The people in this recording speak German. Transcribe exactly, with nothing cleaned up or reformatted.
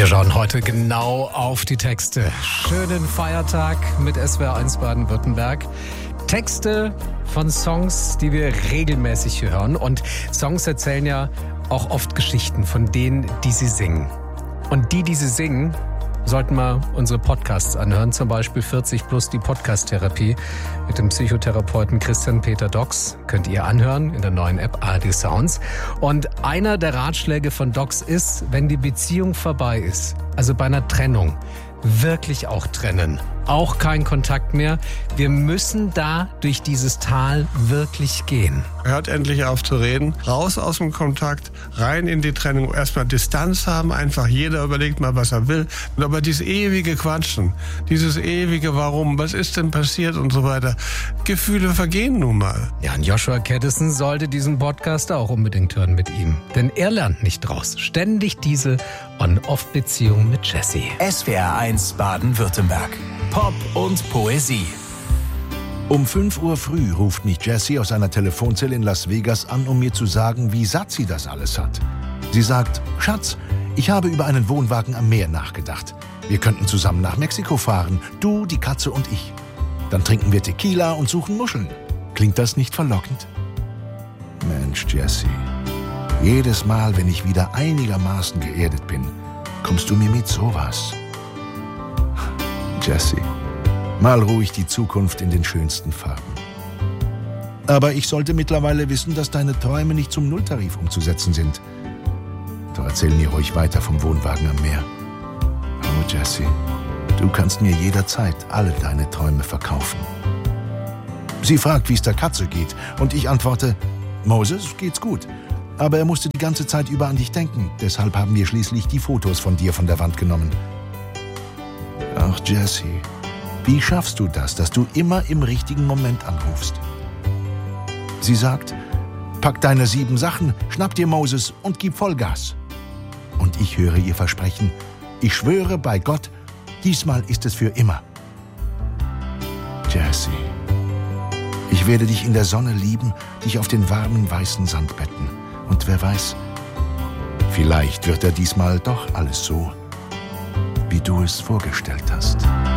Wir schauen heute genau auf die Texte. Schönen Feiertag mit S W R eins Baden-Württemberg. Texte von Songs, die wir regelmäßig hören. Und Songs erzählen ja auch oft Geschichten von denen, die sie singen. Und die, die sie singen, sollten mal unsere Podcasts anhören. Zum Beispiel vierzig plus die Podcast-Therapie mit dem Psychotherapeuten Christian Peter Dox. Könnt ihr anhören in der neuen App A R D Sounds. Und einer der Ratschläge von Dox ist, wenn die Beziehung vorbei ist, also bei einer Trennung, wirklich auch trennen. Auch kein Kontakt mehr. Wir müssen da durch dieses Tal wirklich gehen. Hört endlich auf zu reden. Raus aus dem Kontakt, rein in die Trennung. Erstmal Distanz haben. Einfach jeder überlegt mal, was er will. Aber dieses ewige Quatschen, dieses ewige Warum, was ist denn passiert und so weiter. Gefühle vergehen nun mal. Ja, und Joshua Caddison sollte diesen Podcast auch unbedingt hören mit ihm. Denn er lernt nicht draus. Ständig diese On-Off-Beziehung mit Jessie. S W R eins Baden-Württemberg. Pop und Poesie. Um fünf Uhr früh ruft mich Jessie aus einer Telefonzelle in Las Vegas an, um mir zu sagen, wie satt sie das alles hat. Sie sagt, Schatz, ich habe über einen Wohnwagen am Meer nachgedacht. Wir könnten zusammen nach Mexiko fahren, du, die Katze und ich. Dann trinken wir Tequila und suchen Muscheln. Klingt das nicht verlockend? Mensch, Jessie, jedes Mal, wenn ich wieder einigermaßen geerdet bin, kommst du mir mit sowas. Jessie, mal ruhig die Zukunft in den schönsten Farben. Aber ich sollte mittlerweile wissen, dass deine Träume nicht zum Nulltarif umzusetzen sind. Doch erzähl mir ruhig weiter vom Wohnwagen am Meer. Oh, Jessie, du kannst mir jederzeit alle deine Träume verkaufen. Sie fragt, wie es der Katze geht, und ich antworte, Moses, geht's gut. Aber er musste die ganze Zeit über an dich denken. Deshalb haben wir schließlich die Fotos von dir von der Wand genommen. Ach, Jessie, wie schaffst du das, dass du immer im richtigen Moment anrufst? Sie sagt, pack deine sieben Sachen, schnapp dir Moses und gib Vollgas. Und ich höre ihr versprechen, ich schwöre bei Gott, diesmal ist es für immer. Jessie, ich werde dich in der Sonne lieben, dich auf den warmen weißen Sand betten. Und wer weiß, vielleicht wird er diesmal doch alles so, wie du es vorgestellt hast.